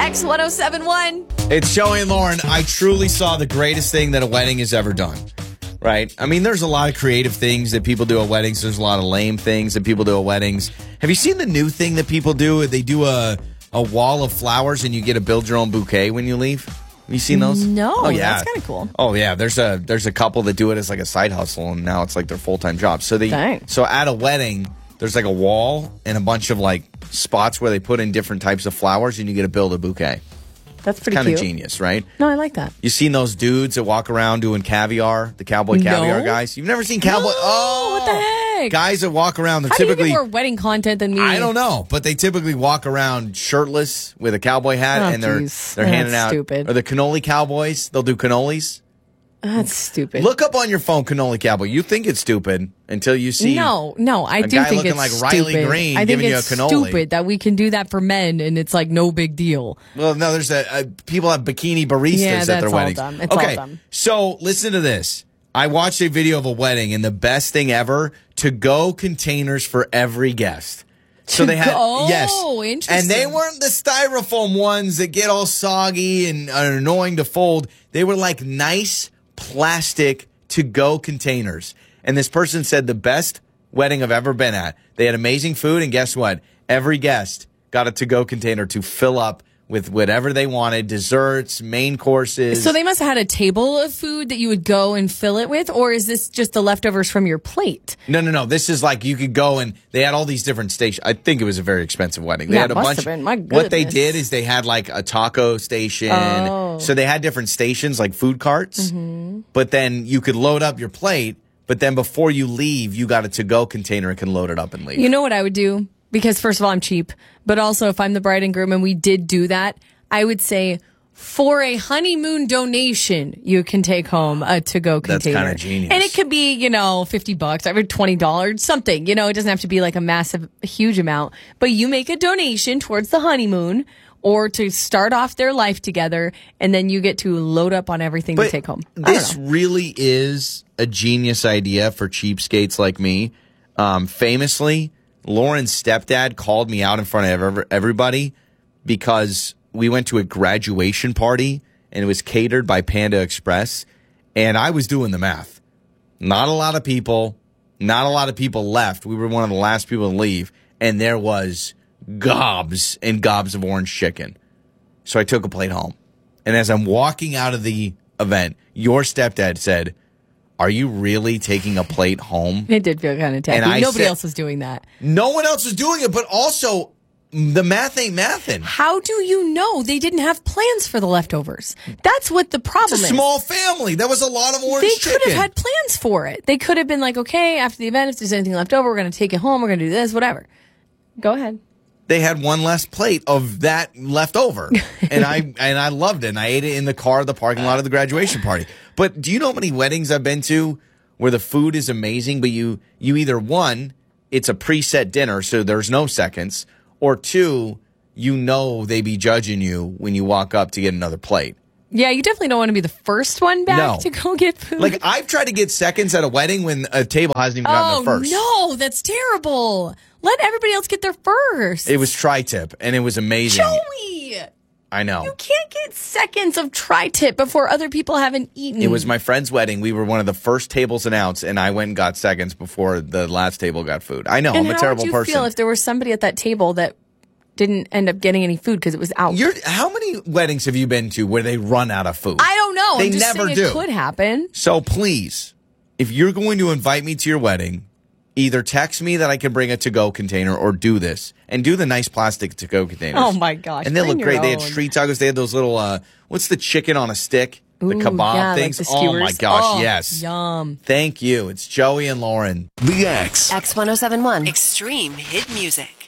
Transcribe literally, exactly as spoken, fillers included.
X one oh seven one. It's Joey and Lauren. I truly saw the greatest thing that a wedding has ever done. Right? I mean, there's a lot of creative things that people do at weddings. There's a lot of lame things that people do at weddings. Have you seen the new thing that people do? They do a, a wall of flowers and you get to build your own bouquet when you leave. Have you seen those? No, oh, yeah. That's kind of cool. Oh, yeah. There's a there's a couple that do it as like a side hustle, and now it's like their full-time job. So they Dang. So at a wedding, there's like a wall and a bunch of like spots where they put in different types of flowers, and you get to build a bouquet. That's pretty Kind of cute. genius, right? No, I like that. You seen those dudes that walk around doing caviar, the cowboy caviar No. guys? You've never seen cowboy? No, oh, what the heck? Guys that walk around, they're How typically do you get more wedding content than me? I don't know, but they typically walk around shirtless with a cowboy hat, Oh, and they're geez. they're That's handing out. stupid. Or the cannoli cowboys, they'll do cannolis. That's stupid. Look up on your phone, cannoli cowboy. You think it's stupid until you see No, no, I a do guy think looking it's like Riley stupid. Green I think giving you a it's cannoli. stupid that we can do that for men, and it's like no big deal. Well, no, there's a, a people have bikini baristas Yeah, at their that's all weddings. dumb. It's all okay, dumb. so listen to this. I watched a video of a wedding, and the best thing ever: to-go containers for every guest. So they had Oh, yes, interesting. and they weren't the styrofoam ones that get all soggy and are annoying to fold. They were like nice plastic to-go containers. And this person said the best wedding I've ever been at. They had amazing food, and guess what? Every guest got a to-go container to fill up with whatever they wanted, desserts, main courses. So they must have had a table of food that you would go and fill it with, or is this just the leftovers from your plate? No, no, no. This is like you could go and they had all these different stations. I think it was a very expensive wedding. They Yeah, had a it must bunch. have been. My What they goodness. did is they had like a taco station. Oh. So they had different stations like food carts. Mm-hmm. But then you could load up your plate. But then before you leave, you got a to-go container and can load it up and leave. You know what I would do? Because first of all, I'm cheap, but also if I'm the bride and groom and we did do that, I would say for a honeymoon donation, you can take home a to-go That's container. kinda genius. And it could be, you know, fifty bucks, every twenty dollars, something. You know, it doesn't have to be like a massive, huge amount. But you make a donation towards the honeymoon or to start off their life together, and then you get to load up on everything But to take home. I don't This know. really is a genius idea for cheapskates like me. Um, famously, Lauren's stepdad called me out in front of ev- everybody because we went to a graduation party and it was catered by Panda Express, and I was doing the math. Not a lot of people, not a lot of people left. We were one of the last people to leave, and there was gobs and gobs of orange chicken. So I took a plate home. And as I'm walking out of the event, your stepdad said, "Are you really taking a plate home?" It did feel kind of tacky. And I Nobody said- else was doing that. No one else was doing it, but also the math ain't mathin'. How do you know they didn't have plans for the leftovers? That's what the problem It's a is. small family. That was a lot of orange They chicken. could have had plans for it. They could have been like, okay, after the event, if there's anything left over, we're going to take it home. We're going to do this, whatever. Go ahead. They had one less plate of that left over, and I and I loved it. And I ate it in the car, the parking lot of the graduation party. But do you know how many weddings I've been to where the food is amazing, but you you either one, it's a preset dinner, so there's no seconds, or two, you know they be judging you when you walk up to get another plate. Yeah, you definitely don't want to be the first one back No. to go get food. Like, I've tried to get seconds at a wedding when a table hasn't even gotten oh, there first. no, that's terrible. Let everybody else get there first. It was tri-tip, and it was amazing. Joey, I know. you can't get seconds of tri-tip before other people haven't eaten. It was my friend's wedding. We were one of the first tables announced, and I went and got seconds before the last table got food. I know, and I'm a how terrible would you person. feel if there was somebody at that table that didn't end up getting any food because it was out? You're, how many weddings have you been to where they run out of food? I don't know. They I'm just never saying do. It could happen. So please, if you're going to invite me to your wedding, either text me that I can bring a to-go container or do this. And do the nice plastic to-go containers. Oh, my gosh. And they Bring look great. your They had own. street tacos. They had those little, uh, what's the chicken on a stick? The Ooh, kebab yeah, like things. the Oh, my skewers. gosh, Oh, yes. Yum. Thank you. It's Joey and Lauren. The X. X one oh seven one. Extreme hit music.